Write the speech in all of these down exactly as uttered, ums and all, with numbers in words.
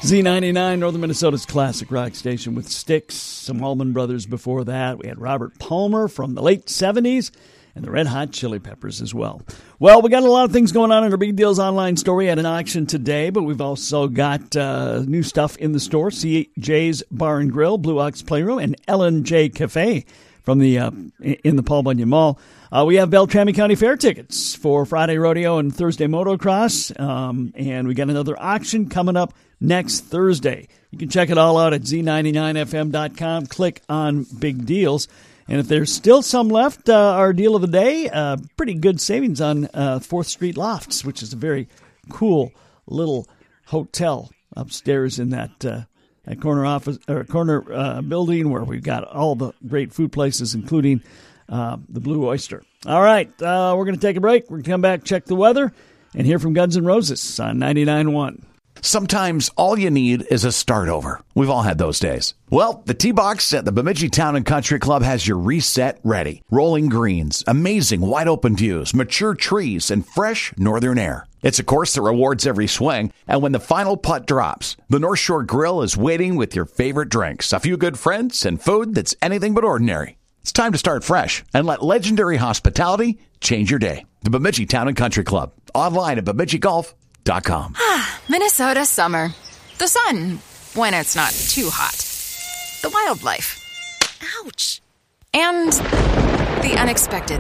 Z ninety-nine, Northern Minnesota's classic rock station with Styx, some Allman Brothers before that. We had Robert Palmer from the late seventies and the Red Hot Chili Peppers as well. Well, we got a lot of things going on in our Big Deals online store. We had an auction today, but we've also got uh, new stuff in the store. C J's Bar and Grill, Blue Ox Playroom, and Ellen J Cafe from the uh, in the Paul Bunyan Mall. Uh, we have Beltrami County Fair tickets for Friday Rodeo and Thursday Motocross, um, and we got another auction coming up next Thursday. You can check it all out at Z ninety-nine F M dot com. Click on Big Deals. And if there's still some left, uh, our deal of the day, uh, pretty good savings on uh, fourth Street Lofts, which is a very cool little hotel upstairs in that uh, that corner office or corner uh, building where we've got all the great food places, including uh, the Blue Oyster. All right, uh, we're going to take a break. We're going to come back, check the weather, and hear from Guns N' Roses on ninety-nine point one. Sometimes all you need is a start over. We've all had those days. Well, the T-Box at the Bemidji Town and Country Club has your reset ready. Rolling greens, amazing wide open views, mature trees, and fresh northern air. It's a course that rewards every swing, and when the final putt drops, the North Shore Grill is waiting with your favorite drinks, a few good friends, and food that's anything but ordinary. It's time to start fresh and let legendary hospitality change your day. The Bemidji Town and Country Club. Online at bemidji golf dot com. Minnesota summer. The sun, when it's not too hot. The wildlife. Ouch. And the unexpected.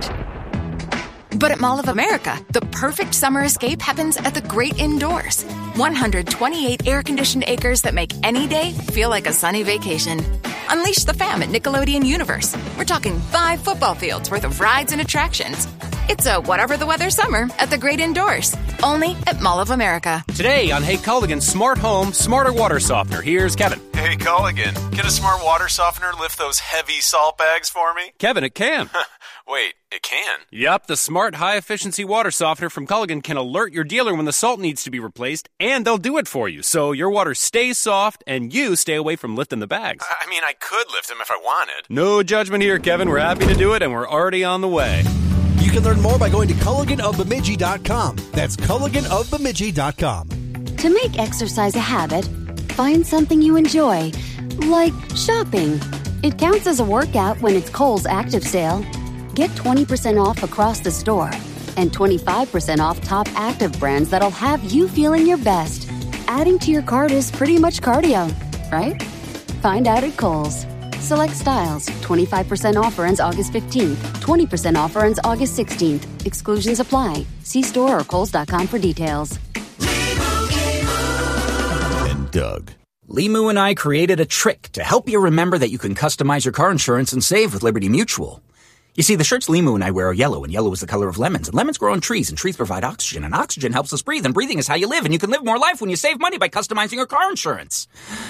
But at Mall of America, the perfect summer escape happens at the great indoors. one hundred twenty-eight air-conditioned acres that make any day feel like a sunny vacation. Unleash the fam at Nickelodeon Universe. We're talking five football fields worth of rides and attractions. It's a whatever the weather summer at the great indoors. Only at Mall of America. Today on Hey Culligan's Smart Home, Smarter Water Softener. Here's Kevin. Hey Culligan, can a smart water softener lift those heavy salt bags for me? Kevin, it can. Wait, it can? Yep, the smart high-efficiency water softener from Culligan can alert your dealer when the salt needs to be replaced, and they'll do it for you, so your water stays soft and you stay away from lifting the bags. I mean, I could lift them if I wanted. No judgment here, Kevin. We're happy to do it, and we're already on the way. You can learn more by going to Culligan of Bemidji dot com. That's Culligan of Bemidji dot com. To make exercise a habit, find something you enjoy, like shopping. It counts as a workout when it's Kohl's Active Sale. Get twenty percent off across the store and twenty-five percent off top active brands that'll have you feeling your best. Adding to your cart is pretty much cardio, right? Find out at Kohl's. Select styles. twenty-five percent offer ends August fifteenth. twenty percent offer ends August sixteenth. Exclusions apply. See store or kohls dot com for details. And Doug. Limu and I created a trick to help you remember that you can customize your car insurance and save with Liberty Mutual. You see, the shirts Limu and I wear are yellow, and yellow is the color of lemons. And lemons grow on trees, and trees provide oxygen, and oxygen helps us breathe, and breathing is how you live, and you can live more life when you save money by customizing your car insurance.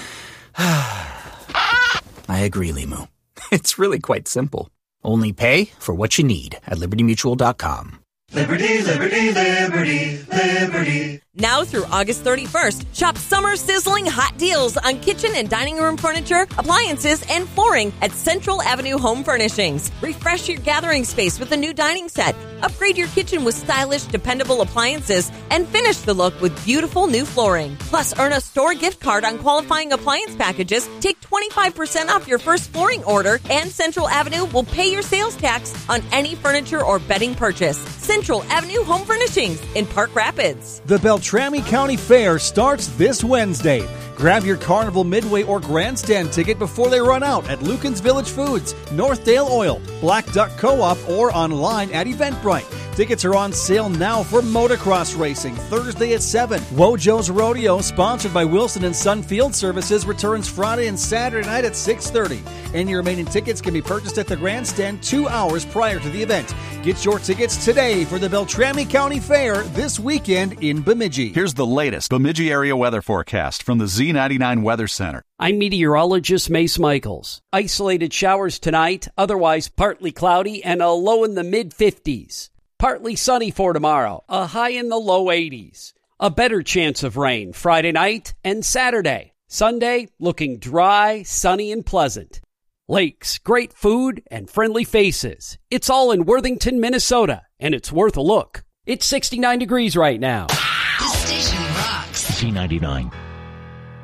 I agree, Limu. It's really quite simple. Only pay for what you need at liberty mutual dot com. Liberty, liberty, liberty, liberty. Now through August thirty-first, shop summer sizzling hot deals on kitchen and dining room furniture, appliances, and flooring at Central Avenue Home Furnishings. Refresh your gathering space with a new dining set. Upgrade your kitchen with stylish, dependable appliances, and finish the look with beautiful new flooring. Plus, earn a store gift card on qualifying appliance packages, take twenty-five percent off your first flooring order, and Central Avenue will pay your sales tax on any furniture or bedding purchase. Central Avenue Home Furnishings in Park Rapids. The Beltrami County Fair starts this Wednesday. Grab your Carnival Midway or Grandstand ticket before they run out at Lucan's Village Foods, Northdale Oil, Black Duck Co-op, or online at Eventbrite. Tickets are on sale now for motocross racing Thursday at seven. Wojo's Rodeo, sponsored by Wilson and Son Field Services, returns Friday and Saturday night at six thirty. Any remaining tickets can be purchased at the Grandstand two hours prior to the event. Get your tickets today for the Beltrami County Fair this weekend in Bemidji. Here's the latest Bemidji area weather forecast from the Z ninety-nine Weather Center. I'm meteorologist Mace Michaels. Isolated showers tonight, otherwise partly cloudy and a low in the mid fifties. Partly sunny for tomorrow, a high in the low eighties. A better chance of rain Friday night and Saturday. Sunday, looking dry, sunny, and pleasant. Lakes, great food, and friendly faces. It's all in Worthington, Minnesota, and it's worth a look. It's sixty-nine degrees right now. The station rocks. Z ninety-nine.